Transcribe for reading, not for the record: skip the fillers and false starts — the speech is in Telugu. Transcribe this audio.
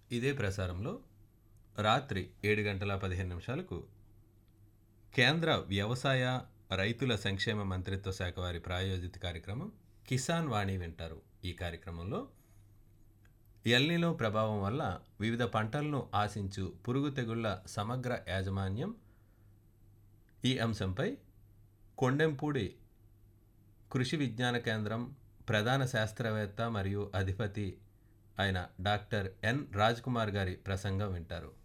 ఇదే ప్రసారంలో రాత్రి 7 గంటల 15 నిమిషాలకు కేంద్ర వ్యవసాయ రైతుల సంక్షేమ మంత్రిత్వ శాఖ వారి ప్రాయోజిత కార్యక్రమం కిసాన్ వాణి వింటారు. ఈ కార్యక్రమంలో ఎల్నినో ప్రభావం వల్ల వివిధ పంటలను ఆశించు పురుగు తెగుళ్ల సమగ్ర యాజమాన్యం ఈ అంశంపై కొండెంపూడి కృషి విజ్ఞాన కేంద్రం ప్రధాన శాస్త్రవేత్త మరియు అధిపతి అయిన డాక్టర్ ఎన్ రాజ్ కుమార్ గారి ప్రసంగం వింటారు.